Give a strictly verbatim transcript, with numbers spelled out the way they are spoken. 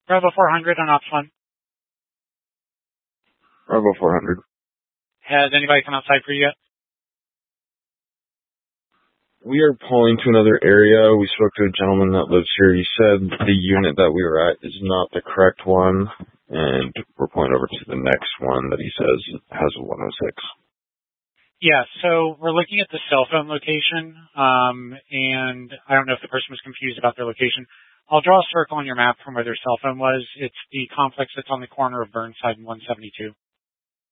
Bravo four hundred on Ops one. Bravo four hundred. Has anybody come outside for you yet? We are pulling to another area. We spoke to a gentleman that lives here. He said the unit that we were at is not the correct one, and we're pulling over to the next one that he says has a one oh six. Yeah, so we're looking at the cell phone location, um, and I don't know if the person was confused about their location. I'll draw a circle on your map from where their cell phone was. It's the complex that's on the corner of Burnside and one seventy-two.